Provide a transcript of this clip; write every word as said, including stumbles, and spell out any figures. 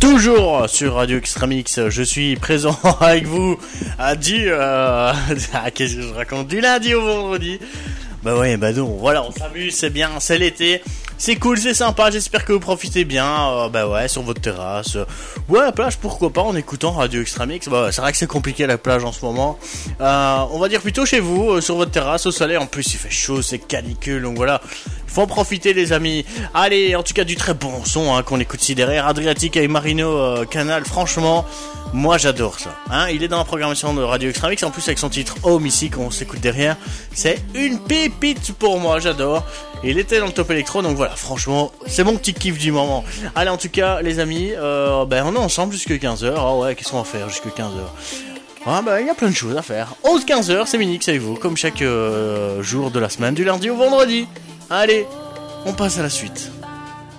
Toujours sur Radio Extramix, je suis présent avec vous à du... Euh... Qu'est-ce que je raconte? Du lundi au vendredi. Bah ouais, bah non, voilà, on s'amuse, c'est bien, c'est l'été. C'est cool, c'est sympa, j'espère que vous profitez bien, euh, bah ouais, sur votre terrasse, euh, ouais, à la plage, pourquoi pas, en écoutant Radio Extramix, bah ouais, c'est vrai que c'est compliqué la plage en ce moment, euh, on va dire plutôt chez vous, euh, sur votre terrasse, au soleil, en plus il fait chaud, c'est canicule, donc voilà, il faut en profiter les amis. Allez, en tout cas du très bon son, hein, qu'on écoute ici derrière, Adriatique avec Marino, euh, Canal, franchement, moi j'adore ça, hein, il est dans la programmation de Radio Extramix, en plus avec son titre Home ici, qu'on s'écoute derrière, c'est une pépite pour moi, j'adore, et il était dans le top électro, donc voilà. Voilà, franchement, c'est mon petit kiff du moment. Allez, en tout cas, les amis, euh, ben, on est ensemble jusqu'à quinze heures. Ah ouais, qu'est-ce qu'on va faire jusqu'à quinze heures? Ah ben, il y a plein de choses à faire. onze quinze heures, c'est Minix avec vous, comme chaque euh, jour de la semaine, du lundi au vendredi. Allez, on passe à la suite.